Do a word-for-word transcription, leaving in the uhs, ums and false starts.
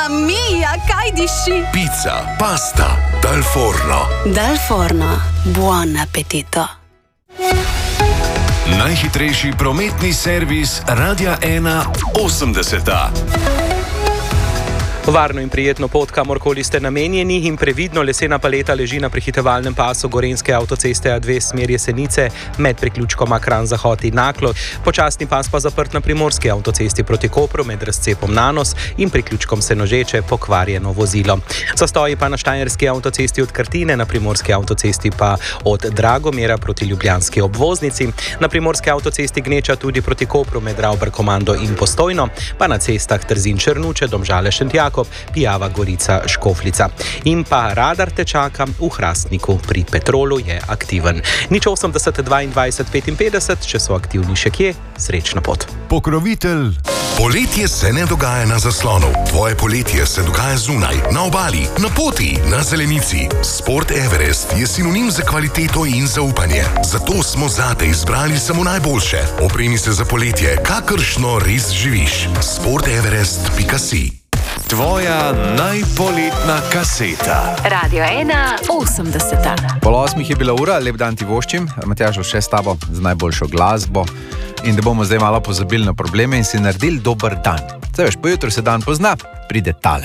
Mamma mia, kaj diši? Pizza, pasta, dal forno. Dal forno, buon appetito. Najhitrejši prometni servis Radia ena osemdeseta. Varno in prijetno pot, kamorkoli ste namenjeni, in previdno. Lesena paleta leži na prehitevalnem pasu Gorenjske avtoceste A dve smer Jesenice med priključkoma Kranj-Zahod in Naklo. Počasni pas pa zaprt na Primorski avtocesti proti Kopru med razcepom Nanos in priključkom Senožeče pokvarjeno vozilo. Zastoji pa na Štajerski avtocesti od Krtine, na Primorski avtocesti pa od Dragomera proti Ljubljanski obvoznici, na Primorski avtocesti gneča tudi proti Kopru med Ravbar-Komando in Postojno, pa na cestah Trzin-Črnuče, Domžale-Šentjakov, Pijava, Gorica, Škofljica. In pa radar te čaka v Hrastniku, pri Petrolu je aktiven. Nič osemdeset dvaindvajset petinpetdeset, če so aktivni še kje, srečno pot. Pokrovitelj. Poletje se ne dogaja na zaslonu. Tvoje poletje se dogaja zunaj, na obali, na poti, na zelenici. Sport Everest je sinonim za kvaliteto in zaupanje. Zato smo zate izbrali samo najboljše. Opremi se za poletje, kakršno res živiš. sport everest pika si. Tvoja najpoletna kaseta. Radio ena osemdeseta. Pol osmih je bila ura, lep dan ti voščim. Matjaž, še s tabo z najboljšo glasbo. In da bomo zdaj malo pozabili na probleme in si naredili dober dan. Zdaj veš, pojutro se dan pozna, pride tale.